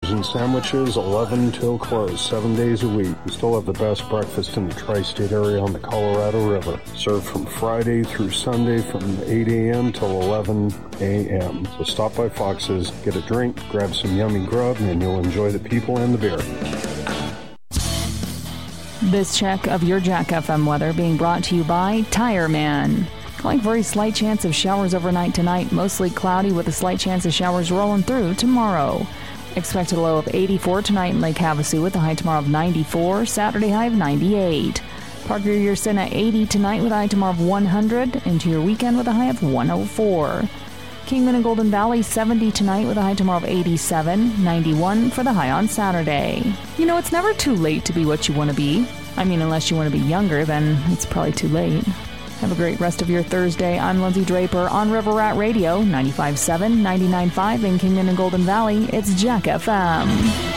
and sandwiches, 11 till close, 7 days a week. We still have the best breakfast in the tri-state area on the Colorado River. Served from Friday through Sunday from 8 a.m. till 11 a.m. So stop by Fox's, get a drink, grab some yummy grub, and you'll enjoy the people and the beer. This check of your Jack FM weather being brought to you by Tire Man. Calling for a slight chance of showers overnight tonight, mostly cloudy with a slight chance of showers rolling through tomorrow. Expected low of 84 tonight in Lake Havasu with a high tomorrow of 94, Saturday high of 98. Parker, you're sitting at 80 tonight with a high tomorrow of 100, into your weekend with a high of 104. Kingman and Golden Valley 70 tonight with a high tomorrow of 87, 91 for the high on Saturday. You know, it's never too late to be what you want to be. I mean, unless you want to be younger, then it's probably too late. Have a great rest of your Thursday. I'm Lindsay Draper on River Rat Radio, 95.7, 99.5 in Kingman and Golden Valley. It's Jack FM.